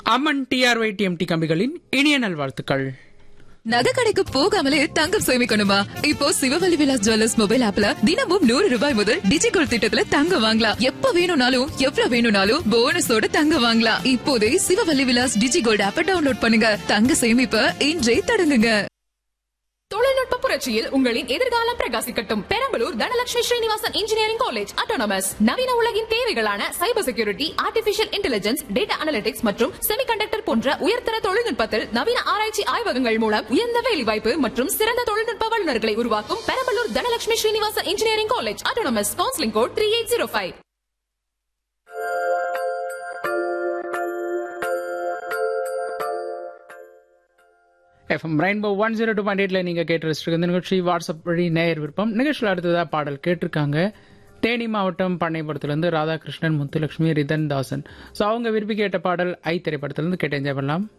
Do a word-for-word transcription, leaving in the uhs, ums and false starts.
அம்மன் TRY TMT கம்பிகளின் இனிய நல்வாழ்த்துக்கள். நகை கடைக்கு போகாமலே தங்கம் சேமிக்கணுமா? இப்போ சிவவல்லி விலாஸ் ஜுவல்லர்ஸ் மொபைல் ஆப்ல தினமும் நூறு ரூபாய் முதல் டிஜிகோல்ட் திட்டத்துல தங்கம் வாங்கலாம். எப்ப வேணும்னாலும் எவ்வளவு வேணும்னாலும் போனஸோட தங்கம் வாங்கலாம். இப்போதே சிவவல்லி விலாஸ் டிஜிகோல்ட் ஆப்பை டவுன்லோட் பண்ணுங்க. தங்க சேமிப்ப இன்றே தொடங்குங்க. தொழில்நுட்ப புரட்சியில் உங்களின் எதிர்காலம் பிரகாசிக்கட்டும். Perambalur Dhanalakshmi Srinivasan engineering college autonomous நவீன உலகின் தேவைகளான cyber security, artificial intelligence, data analytics மற்றும் செமிகண்டக்டர் போன்ற உயர்தர தொழில்நுட்பத்தில் நவீன ஆராய்ச்சி ஆய்வகங்கள் மூலம் உயர்ந்த வேலைவாய்ப்பு மற்றும் சிறந்த தொழில்நுட்ப வல்லுநர்களை உருவாக்கும் Perambalur Dhanalakshmi Srinivasan engineering college autonomous. Counselling code three eight zero five. FM rainbow one zero two point எயிட்ல நீங்க கேட்டு ரசிச்சிருக்க இந்த நிகழ்ச்சி வாட்ஸ்அப் வழி நேயர் விருப்பம் நிகழ்ச்சியில். அடுத்ததா பாடல் கேட்டிருக்காங்க தேனி மாவட்டம் பண்ணைபுரத்திலிருந்து ராதாகிருஷ்ணன், முத்துலட்சுமி, ரிதன் தாசன். ஸோ அவங்க விரும்பி கேட்ட பாடல் ஐ திரைப்படத்திலிருந்து கேட்டு என்ஜாய் பண்ணலாம்.